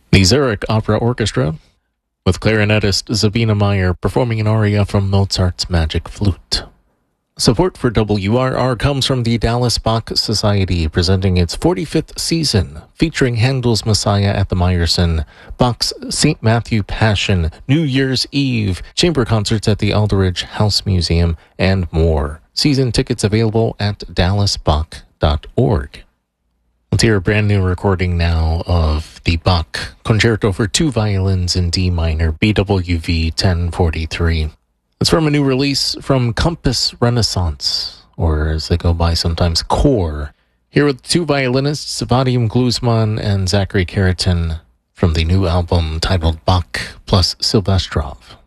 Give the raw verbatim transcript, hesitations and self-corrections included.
The Zurich Opera Orchestra, with clarinetist Sabina Meyer performing an aria from Mozart's Magic Flute. Support for W R R comes from the Dallas Bach Society, presenting its forty-fifth season, featuring Handel's Messiah at the Meyerson, Bach's Saint Matthew Passion, New Year's Eve, chamber concerts at the Aldridge House Museum, and more. Season tickets available at dallas bach dot org. Let's hear a brand new recording now of the Bach Concerto for Two Violins in D minor, B W V ten forty-three. It's from a new release from Compass Renaissance, or as they go by sometimes, Core. Here with two violinists, Vadim Gluzman and Zachary Karatin, from the new album titled Bach plus Silvestrov.